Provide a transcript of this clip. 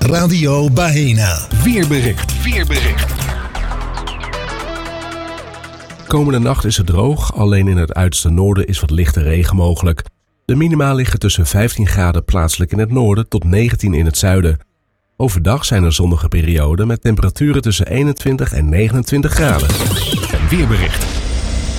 Radio Baena. Weerbericht. Komende nacht is het droog, alleen in het uiterste noorden is wat lichte regen mogelijk. De minima liggen tussen 15 graden plaatselijk in het noorden tot 19 in het zuiden. Overdag zijn er zonnige perioden met temperaturen tussen 21 en 29 graden. Weerbericht.